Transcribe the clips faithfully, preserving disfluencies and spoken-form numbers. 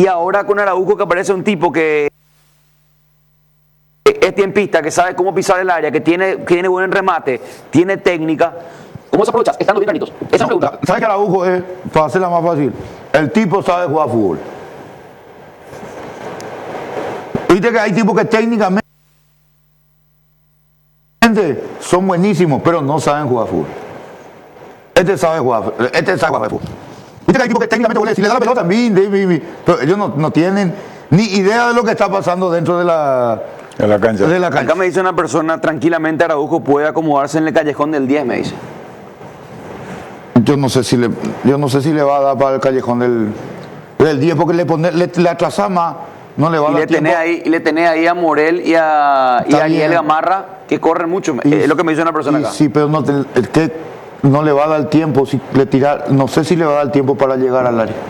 Y ahora con Araujo, que aparece un tipo que es tiempista, que sabe cómo pisar el área, que tiene, que tiene buen remate, tiene técnica. ¿Cómo se aprovechas? Estando bien granitos. Esa es la pregunta. ¿Sabes que Araujo es, para hacerla más fácil, el tipo sabe jugar fútbol? Viste que hay tipos que técnicamente son buenísimos, pero no saben jugar fútbol. Este sabe jugar, este sabe jugar fútbol. Viste que hay tipos que técnicamente, si le da la pelota, bien, bien, bien, pero ellos no, no tienen ni idea de lo que está pasando dentro de la, de la cancha. De la cancha. Acá me dice una persona, tranquilamente Araujo puede acomodarse en el callejón del diez, me dice. Yo no sé si le, yo no sé si le va a dar para el callejón del, del diez, porque le, pone, le, le atrasa más, no le va a y dar le tiempo. tenés ahí, y le tenés ahí a Morel y a, y a Ariel Gamarra, que corren mucho, y, es lo que me dice una persona y, acá. Sí, pero no, te, el que no le va a dar tiempo, si le tira, no sé si le va a dar tiempo para llegar al área.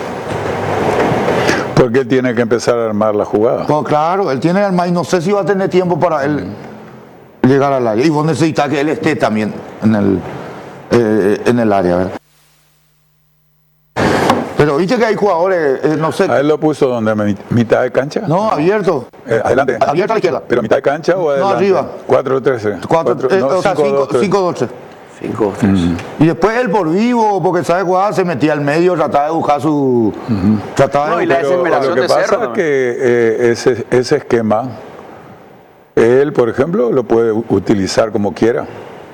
Porque él tiene que empezar a armar la jugada. Pues claro, él tiene armar y no sé si va a tener tiempo para él mm. llegar al área. Y vos necesitas que él esté también en el, eh, en el área, ¿verdad? Pero viste que hay jugadores, eh, no sé. ¿A él lo puso donde? ¿Mitad de cancha? No, abierto. Eh, adelante. Abierto a la izquierda. ¿Pero mitad de cancha o adelante? No, arriba. cuatro trece. O sea, cinco dos tres. cinco dos tres. Mm. Y después él por vivo, porque sabe jugar, se metía al medio, trataba de buscar su... Uh-huh. Trataba no, de y la Pero lo que de pasa Cerro, es que eh, ese, ese esquema, él, por ejemplo, lo puede utilizar como quiera.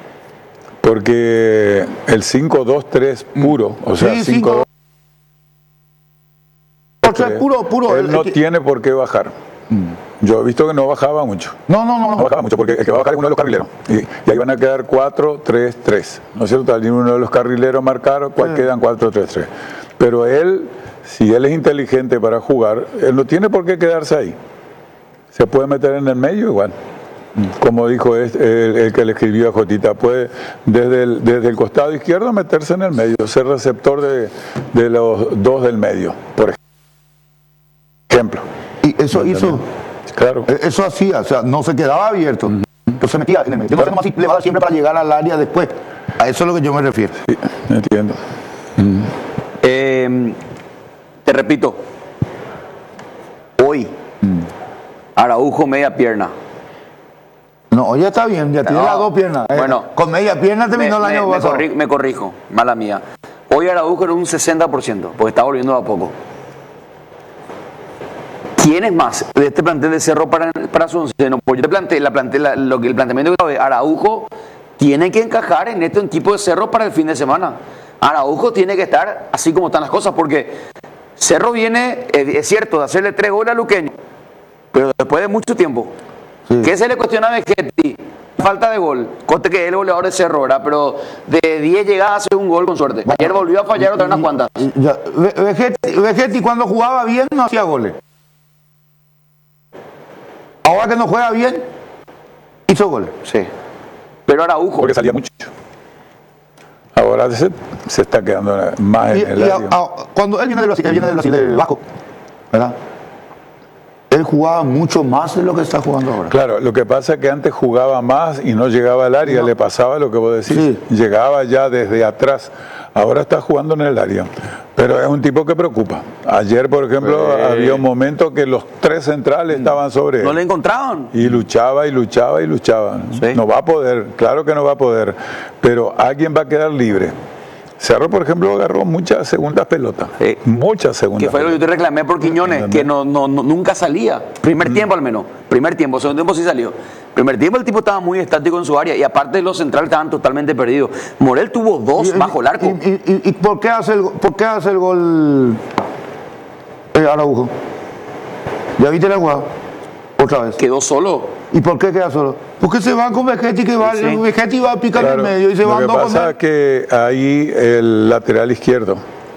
Porque el cinco dos tres puro, o sea, sí, cinco dos tres, puro, puro. él el, no el, tiene por qué bajar. Mm. Yo he visto que no bajaba mucho. No, no, no. No bajaba mucho porque el que va a bajar es uno de los carrileros. Y, y ahí van a quedar cuatro tres tres. ¿No es cierto? Al uno de los carrileros marcar, ¿cuál sí. Quedan cuatro tres tres? Pero él, si él es inteligente para jugar, él no tiene por qué quedarse ahí. Se puede meter en el medio igual. Como dijo el, el, el que le escribió a Jotita, puede desde el, desde el costado izquierdo meterse en el medio, ser receptor de, de los dos del medio, por ejemplo. Y eso hizo, claro. Eso hacía, o sea, no se quedaba abierto, uh-huh. Entonces se metía en el medio. Yo no sé cómo así le va a dar siempre para llegar al área después. A eso es lo que yo me refiero. Sí, entiendo. Uh-huh. Eh, te repito, hoy, uh-huh. Araujo media pierna. No, ya está bien, ya no, tiene las dos piernas. Bueno, eh, con media pierna terminó me, el año me, pasado. Me, corri, me corrijo, mala mía. Hoy Araujo era un sesenta por ciento, porque está volviendo a poco. ¿Quién es más de este plantel de Cerro para, para su once? No, pues yo te planteé, la planteé la, lo que el planteamiento que Araujo tiene que encajar en este equipo de Cerro para el fin de semana. Araujo tiene que estar así como están las cosas, porque Cerro viene, es cierto, de hacerle tres goles a Luqueño, pero después de mucho tiempo. Sí. ¿Qué se le cuestiona a Vegetti? Falta de gol. Coste que es el goleador de Cerro, ¿verdad? Pero de diez llegadas hace un gol con suerte. Ayer volvió a fallar otra unas cuantas. Vegetti, Vegetti cuando jugaba bien no hacía goles. Ahora que no juega bien, hizo goles. Sí. Pero Araujo. Porque salía mucho. Ahora se, se está quedando más y, en el y área. A, a, cuando él viene del viene del, del Vasco, ¿verdad? Él jugaba mucho más de lo que está jugando ahora. Claro, lo que pasa es que antes jugaba más y no llegaba al área, no. Le pasaba lo que vos decís, sí. Llegaba ya desde atrás, ahora está jugando en el área, pero es un tipo que preocupa. Ayer, por ejemplo, eh. había un momento que los tres centrales estaban sobre él. ¿No le encontraban? Y luchaba y luchaba y luchaba. Sí. No va a poder, claro que no va a poder, pero alguien va a quedar libre. Cerro, por ejemplo, agarró muchas segundas pelotas. Sí. Muchas segundas. Que fue lo que yo te reclamé por Quiñones, que no, no, no, nunca salía. Primer mm. tiempo al menos. Primer tiempo, segundo tiempo sí salió. Primer tiempo el tipo estaba muy estático en su área y aparte los centrales estaban totalmente perdidos. Morel tuvo dos y, bajo el arco. ¿Y, y, y, y por, qué hace el, por qué hace el gol eh, Araujo? ¿Ya viste la jugada? Otra vez. Quedó solo. ¿Y por qué queda solo? Porque se van con Vegetti, que va, sí. Vegetti va a picar claro, en el medio y se van dos con él. Lo que pasa es que ahí el lateral izquierdo,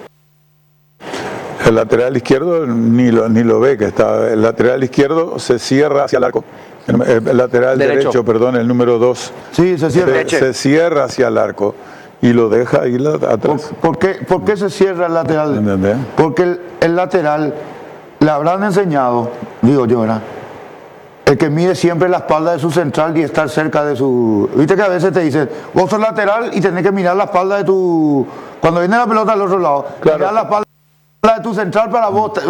el lateral izquierdo ni lo, ni lo ve que está, el lateral izquierdo se cierra hacia el arco. El, el lateral derecho. derecho, perdón, el número dos. Sí, se cierra. Se, se cierra hacia el arco y lo deja ahí atrás. ¿Por, por, qué, ¿Por qué se cierra el lateral? ¿Entendés? Porque el, el lateral le habrán enseñado, digo yo, ¿verdad? El que mide siempre la espalda de su central y estar cerca de su... Viste que a veces te dicen, vos sos lateral y tenés que mirar la espalda de tu... Cuando viene la pelota al otro lado, claro. Mirar la espalda de tu central para vos...